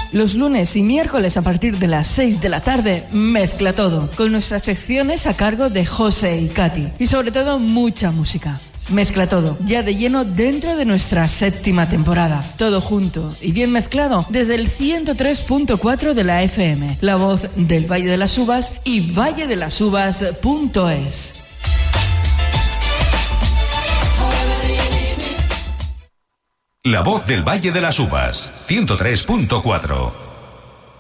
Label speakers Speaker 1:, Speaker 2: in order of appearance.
Speaker 1: Los lunes y miércoles a partir de las 6 de la tarde, Mezcla Todo, con nuestras secciones a cargo de José y Katy. Y sobre todo, mucha música. Mezcla Todo, ya de lleno dentro de nuestra 7ª temporada. Todo junto y bien mezclado desde el 103.4 de la FM. La voz del Valle de las Uvas y valledelasuvas.es.
Speaker 2: La voz del Valle de las Uvas, 103.4.